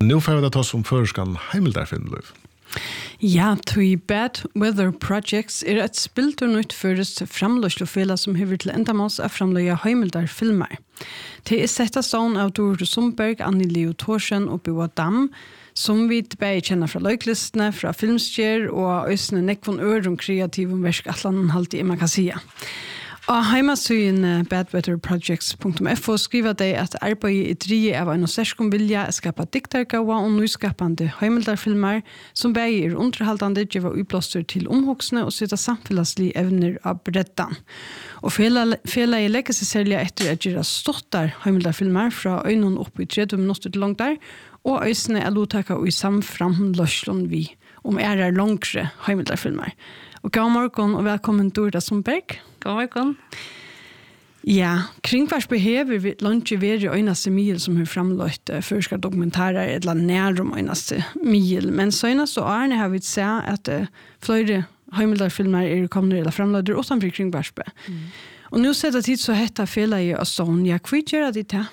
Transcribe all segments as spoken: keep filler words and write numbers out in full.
nu får vi det ta som førskan heimeldarfilmløv. Ja, Tui Bad Weather Projects er et spilt og nytt først framløst og fela som hever til endamås av framløya heimeldarfilmer. Det er sett av stånd av Dorte Sundberg, Annie Leo Thorsen og Boa Dam, som vi bare kjenner fra løyklistene, fra filmstjer og øsne nekvån ør om kreativ og versk atlanen halte i Makasia. Og heimasøyen badweatherprojects punktum f o skriver de at arbeidet i drie av en særskon vilja er skapa diktargawa og nyskapande heimeldarfilmer som begge er underhaltande, gjeva utblåster til omhoksne og sitta samfellaslige evner av breddan. Og fela i legger seg særlig etter at gjøre stottar heimeldarfilmer fra øynene opp i tretti minutter til langt der, og øysene er lottaka og i samframløslån vi om er er langre heimeldarfilmer. Og god morgen og velkommen Dorte Sundberg. God morgen. Ja, kringvarspe hever vi lunch veri øynaste mil som har framløtt uh, førska dokumentarer eller nærum øynaste mil. Men søgnast og Arne har vi sett at uh, flere heimeldarfilmer er kommet eller framløtter utanfor kringvarspe. Mm. Og nå setter tid så hetta fela i og sånn. Ja, hva gjør det til?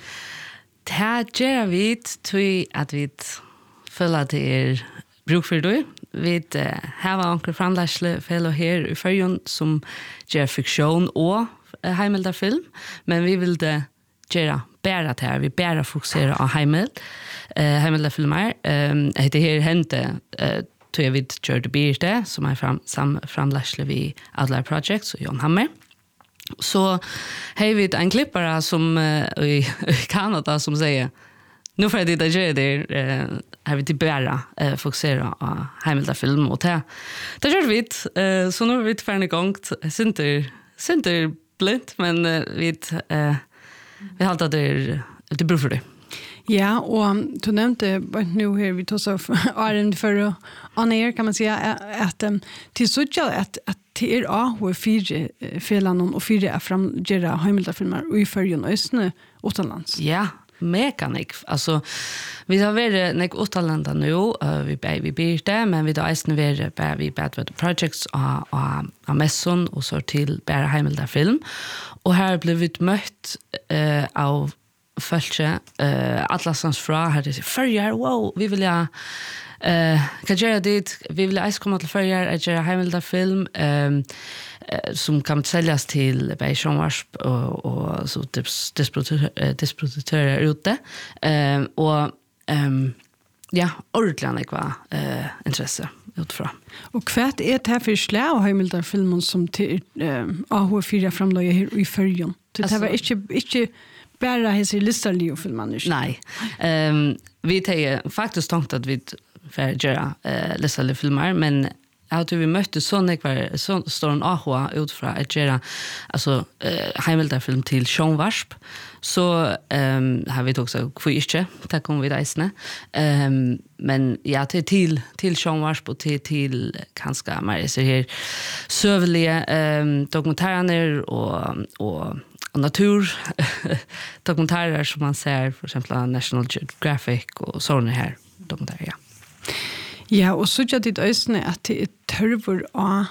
Det gjør vi til at vi føler at det er bruk for det. Vi uh, har anker framlæsle fellow her i Førjun som gjør fiksjon og uh, heimeldarfilm, men vi vil det gjøre bæra til her. Vi bæra fokusere av heimel, uh, heimeldarfilmer. Um, det her hendte uh, tog jeg vidt gjør det byrte, som er fram, sam, framlæsle vi Adler Projects og Jon Hammer. Så har vi en klippare som uh, i, i Kanada som sier nu får jag det göra det eh har vi till bära eh fokusera på heimeldarfilm och det. Det gör vi eh så nu har vi ett färdig gång center center blint men eh, vi eh vi har alltid det det beror för det. Ja, och du nämnde nu här vi tar så Arne för on air kan man säga att till så att att det är A H fyra felan och fyra är framgera heimeldarfilmer och i Førjun östne utomlands. Ja. Mekanik. Alltså vi har varit nek utalanda nu uh, vi bei vi ber det men vi då är nu bei vi Badweather Projects och och messon och så till bara heimeldarfilm och här blev vi mött uh, av fölkje uh, Atlasans fra här det förjar wow vi vill ja eh kan göra det vi vill ice komma till förjar att göra heimeldarfilm um, som kan säljas till Beishamwarsp och och så distributörer ute eh och ehm ja ordentligt var eh intresse utifrån. Och kvärt är det här för slä och heimeldarfilmen som till eh A H fyra framlöja här i Førjun. Det här var inte inte bara hese listarliga filmer. Nej. Ehm vi tar faktiskt tänkt att vi för göra eh listarliga filmer men att vi mötte såna kvar så står en A H utifrån att göra alltså eh heimeldarfilm till Sjönvarsp så ehm har vi också för inte där kommer vi reisne ehm men ja till till till Sjönvarsp och till till kanske mer så här sövliga ehm dokumentärer och och natur dokumentärer som man ser för exempel National Geographic och såna här dokumentärer. Ja. Ja, og så gjør det øyne at det er tørver av